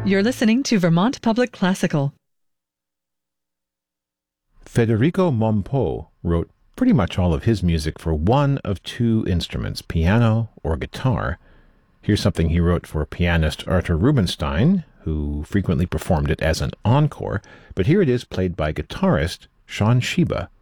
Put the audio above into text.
You're listening to Vermont Public Classical. Federico Mompo wrote pretty much all of his music for one of two instruments, piano or guitar. Here's something he wrote for pianist Artur Rubinstein, who frequently performed it as an encore, but here it is played by guitarist Shaun Sheba.